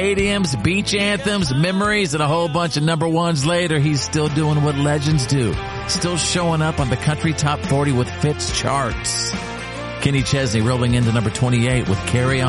stadiums, beach anthems, memories, and a whole bunch of number ones later, he's still doing what legends do. Still showing up on the country top 40 with Fitz charts. Kenny Chesney rolling into number 28 with Carry On.